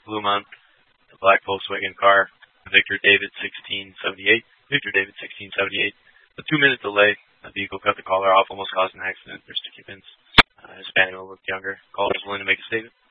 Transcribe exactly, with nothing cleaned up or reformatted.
Bluemont, the black Volkswagen car, Victor David sixteen seventy-eight, Victor David sixteen seventy-eight. A two-minute delay. The vehicle cut the caller off, almost caused an accident. Mister Gibbons, uh, Hispanic, looked younger. Caller is willing to make a statement.